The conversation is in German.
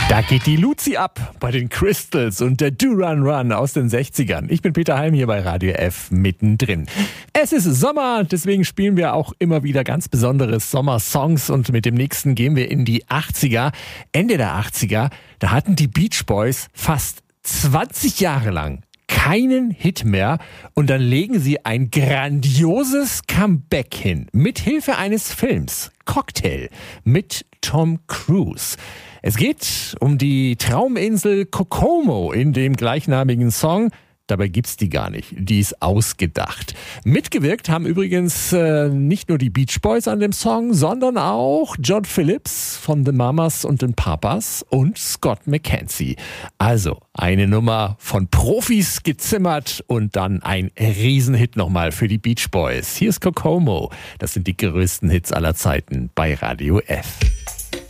Da geht die Luzi ab bei den Crystals und der Do Run Run aus den 60ern. Ich bin Peter Heim hier bei Radio F mittendrin. Es ist Sommer, deswegen spielen wir auch immer wieder ganz besondere Sommersongs und mit dem nächsten gehen wir in die 80er. Ende der 80er, da hatten die Beach Boys fast 20 Jahre lang keinen Hit mehr und dann legen sie ein grandioses Comeback hin. Mit Hilfe eines Films, Cocktail, mit Tom Cruise. Es geht um die Trauminsel Kokomo in dem gleichnamigen Song. Dabei gibt's die gar nicht. Die ist ausgedacht. Mitgewirkt haben übrigens nicht nur die Beach Boys an dem Song, sondern auch John Phillips von The Mamas und den Papas und Scott McKenzie. Also eine Nummer von Profis gezimmert und dann ein Riesenhit nochmal für die Beach Boys. Hier ist Kokomo. Das sind die größten Hits aller Zeiten bei Radio F.